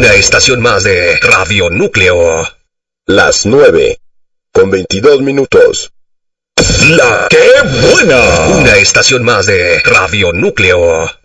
Una estación más de Radio Núcleo. Las 9:22. ¡La qué buena! Una estación más de Radio Núcleo.